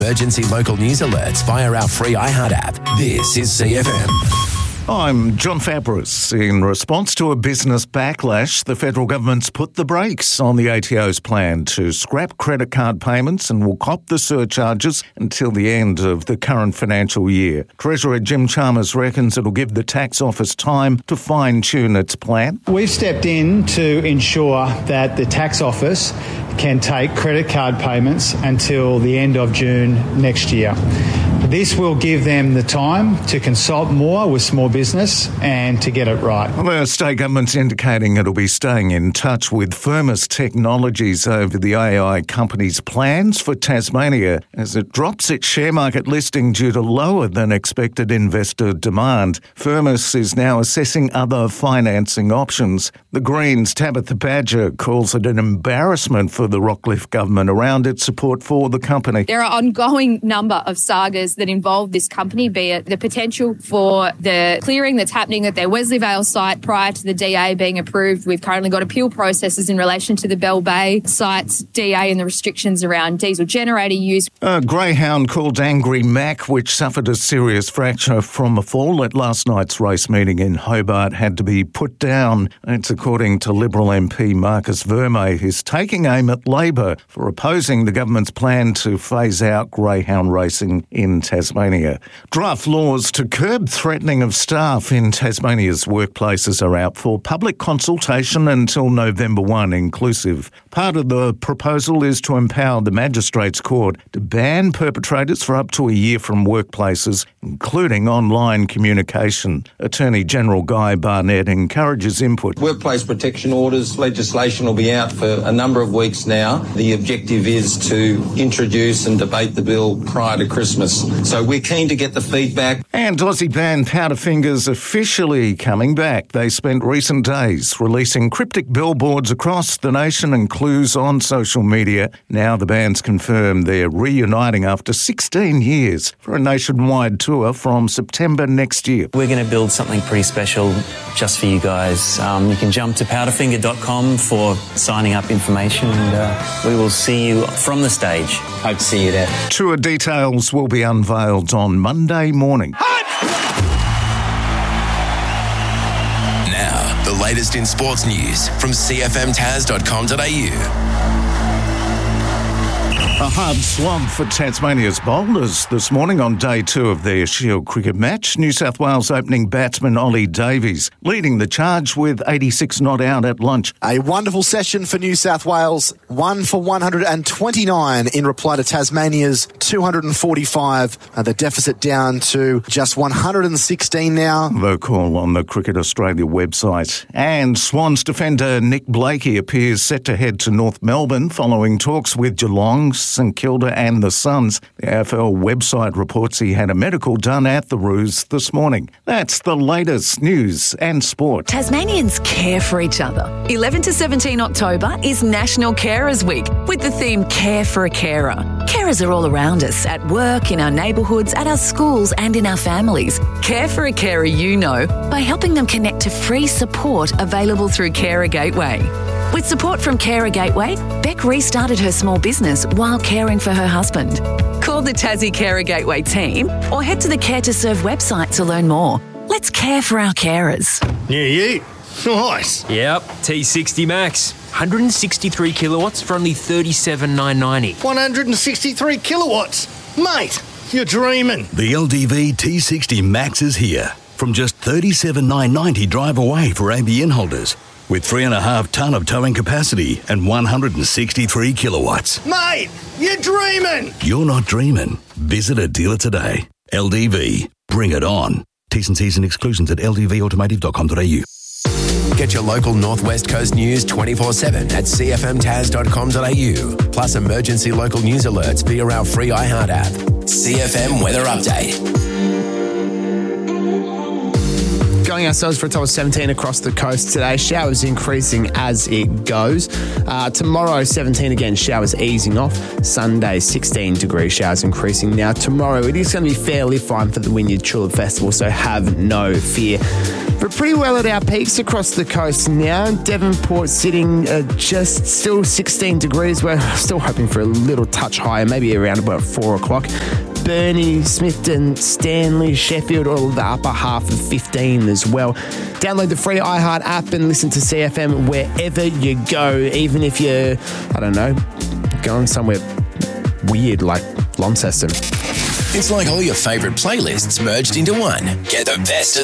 Emergency local news alerts via our free iHeart app. This is CFM. I'm John Fabris. In response to a business backlash, the federal government's put the brakes on the ATO's plan to scrap credit card payments and will cop the surcharges until the end of the current financial year. Treasurer Jim Chalmers reckons it'll give the tax office time to fine-tune its plan. We've stepped in to ensure that the tax office can take credit card payments until the end of June next year. This will give them the time to consult more with small business and to get it right. The state government's indicating it'll be staying in touch with Firmus Technologies over the AI company's plans for Tasmania as it drops its share market listing due to lower than expected investor demand. Firmus is now assessing other financing options. The Greens' Tabitha Badger calls it an embarrassment for the Rockcliffe government around its support for the company. There are ongoing number of sagas that involve this company, be it the potential for the clearing that's happening at their Wesley Vale site prior to the DA being approved. We've currently got appeal processes in relation to the Bell Bay site's DA and the restrictions around diesel generator use. A greyhound called Angry Mac, which suffered a serious fracture from a fall at last night's race meeting in Hobart, had to be put down. It's according to Liberal MP Marcus Vermey, who's taking aim at Labor for opposing the government's plan to phase out greyhound racing in Tasmania. Draft laws to curb threatening of staff in Tasmania's workplaces are out for public consultation until November 1 inclusive. Part of the proposal is to empower the Magistrates Court to ban perpetrators for up to a year from workplaces, including online communication. Attorney General Guy Barnett encourages input. Workplace protection orders legislation will be out for a number of weeks now. The objective is to introduce and debate the bill prior to Christmas. So we're keen to get the feedback. And Aussie band Powderfingers officially coming back. They spent recent days releasing cryptic billboards across the nation and clues on social media. Now the band's confirmed they're reuniting after 16 years for a nationwide tour from September next year. We're going to build something pretty special just for you guys. You can jump to powderfinger.com for signing up information, and we will see you from the stage. Hope to see you there. Tour details will be unveiled on Monday morning. Now, the latest in sports news from cfmtas.com.au. A hard slog for Tasmania's bowlers this morning on day 2 of their Shield cricket match. New South Wales opening batsman Ollie Davies leading the charge with 86 not out at lunch. A wonderful session for New South Wales, 1 for 129 in reply to Tasmania's 245. The deficit down to just 116 now. The call on the Cricket Australia website. And Swans defender Nick Blakey appears set to head to North Melbourne following talks with Geelong, St Kilda and the Suns. The AFL website reports he had a medical done at the Roos this morning. That's the latest news and sport. Tasmanians care for each other. 11 to 17 October is National Carers Week with the theme Care for a Carer. Carers are all around us, at work, in our neighbourhoods, at our schools and in our families. Care for a carer you know by helping them connect to free support available through Carer Gateway. With support from Carer Gateway, Beck restarted her small business while caring for her husband. Call the Tassie Carer Gateway team or head to the Care to Serve website to learn more. Let's care for our carers. Yeah, you. Nice. Yep, T60 Max. 163 kilowatts for only $37,990. 163 kilowatts. Mate, you're dreaming. The LDV T60 Max is here. From just $37,990 drive away for ABN holders. With 3.5 tonne of towing capacity and 163 kilowatts. Mate, you're dreaming. You're not dreaming. Visit a dealer today. LDV. Bring it on. T's and C's and exclusions at ldvautomotive.com.au. Get your local Northwest Coast news 24/7 at cfmtas.com.au. Plus emergency local news alerts via our free iHeart app. CFM Weather Update. Going ourselves for a top of 17 across the coast today. Showers increasing as it goes. Tomorrow, 17 again, showers easing off. Sunday, 16 degree showers increasing. Now, tomorrow, it is going to be fairly fine for the Wynyard Tulip Festival, so have no fear. We're pretty well at our peaks across the coast now. Devonport sitting just still 16 degrees. We're still hoping for a little touch higher, maybe around about 4 o'clock. Burnie, Smithton, Stanley, Sheffield, all of the upper half of 15 as well. Download the free iHeart app and listen to CFM wherever you go, even if you're, I don't know, going somewhere weird like Launceston. It's like all your favourite playlists merged into one. Get the best of